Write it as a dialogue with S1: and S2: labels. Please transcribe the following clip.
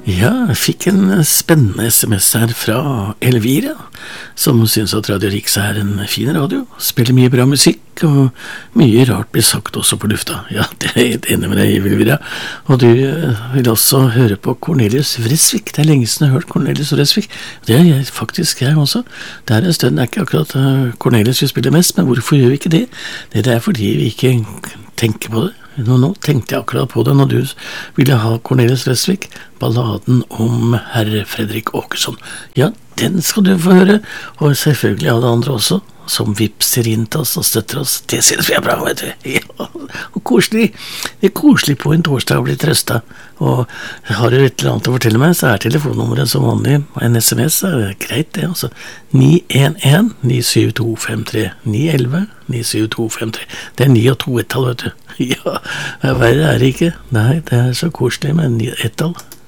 S1: Ja, jeg fikk en spennende SMS her fra Elvira, som synes at Radio Riks er en fin radio, spiller mye bra musikk, og mye rart blir sagt også på lufta. Ja, det er jeg helt enig med deg, Elvira. Og du vil også høre på Cornelius Vreeswijk. Det er lenge siden jeg har hørt Cornelius Vreeswijk. Det er jeg faktisk, jeg også. Det er en stund, det er ikke akkurat Cornelius vi spiller mest, men hvorfor gjør vi ikke det? Det er fordi vi ikke tenker på det. Nå tenkte jeg akkurat på det når du ville ha Cornelius Vreeswijk, balladen om herr Fredrik Åkesson. Ja, den skal du få høre, og selvfølgelig alle andre også, som vipser inn til oss og støtter oss. Det synes vi er bra, vet du. Ja, og koselig. Det er koselig på en torsdag å bli trøstet. Og har du et eller annet å fortelle meg, så er telefonnummeret som vanlig. En SMS er greit det, altså. 911-97253. 911-97253. Det er 9 og 2 ett-tall, vet du. Ja, verre er det ikke. Nei, det er så koselig med 1 ett-tall.